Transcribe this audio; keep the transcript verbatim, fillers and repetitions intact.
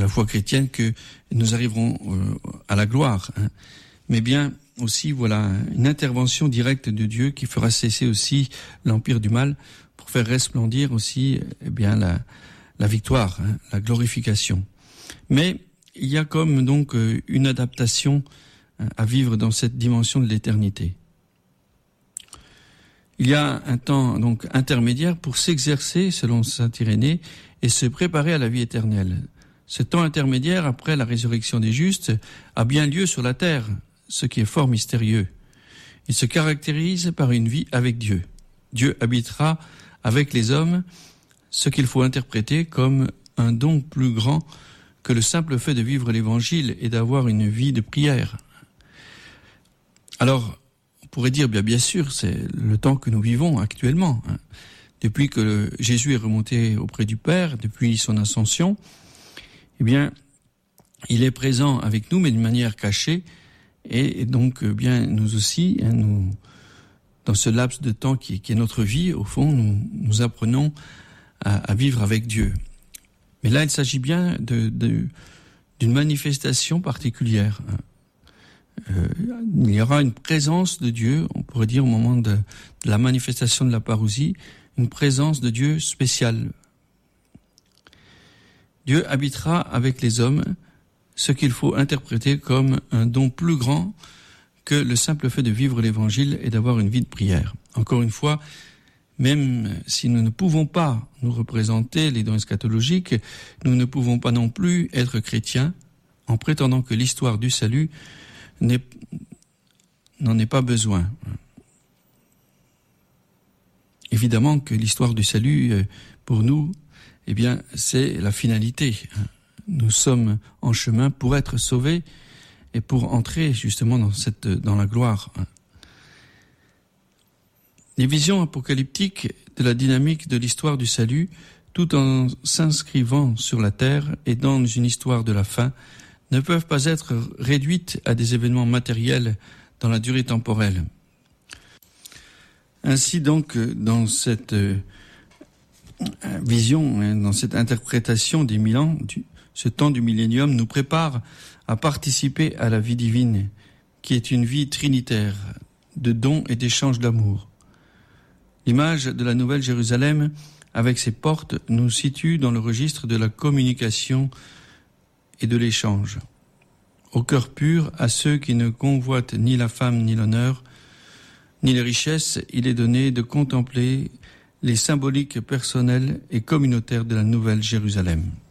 la foi chrétienne que nous arriverons euh, à la gloire, hein. Mais bien aussi, voilà, une intervention directe de Dieu qui fera cesser aussi l'empire du mal pour faire resplendir aussi, eh bien, la, la victoire, hein, la glorification. Mais il y a comme donc une adaptation à vivre dans cette dimension de l'éternité. Il y a un temps donc intermédiaire pour s'exercer selon saint Irénée et se préparer à la vie éternelle. Ce temps intermédiaire après la résurrection des justes a bien lieu sur la terre, ce qui est fort mystérieux. Il se caractérise par une vie avec Dieu. Dieu habitera avec les hommes, ce qu'il faut interpréter comme un don plus grand que le simple fait de vivre l'évangile et d'avoir une vie de prière. Alors, on pourrait dire, bien, bien sûr, c'est le temps que nous vivons actuellement, hein. Depuis que Jésus est remonté auprès du Père, depuis son ascension, eh bien, il est présent avec nous, mais d'une manière cachée, et donc, bien, nous aussi, hein, nous, dans ce laps de temps qui, qui est notre vie, au fond, nous, nous apprenons à, à vivre avec Dieu. Mais là, il s'agit bien de, de, d'une manifestation particulière, hein. Euh, il y aura une présence de Dieu, on pourrait dire au moment de, de la manifestation de la parousie, une présence de Dieu spéciale. Dieu habitera avec les hommes, ce qu'il faut interpréter comme un don plus grand que le simple fait de vivre l'évangile et d'avoir une vie de prière. Encore une fois, même si nous ne pouvons pas nous représenter les dons eschatologiques, nous ne pouvons pas non plus être chrétiens en prétendant que l'histoire du salut n'est, n'en est pas besoin. Évidemment que l'histoire du salut, pour nous, eh bien, c'est la finalité. Nous sommes en chemin pour être sauvés et pour entrer justement dans cette, dans la gloire. Les visions apocalyptiques de la dynamique de l'histoire du salut, tout en s'inscrivant sur la terre et dans une histoire de la fin, ne peuvent pas être réduites à des événements matériels dans la durée temporelle. Ainsi donc, dans cette vision, dans cette interprétation des mille ans, ce temps du millénium nous prépare à participer à la vie divine, qui est une vie trinitaire, de dons et d'échanges d'amour. L'image de la Nouvelle Jérusalem, avec ses portes, nous situe dans le registre de la communication et de l'échange. Au cœur pur, à ceux qui ne convoitent ni la femme ni l'honneur, ni les richesses, il est donné de contempler les symboliques personnelles et communautaires de la Nouvelle Jérusalem.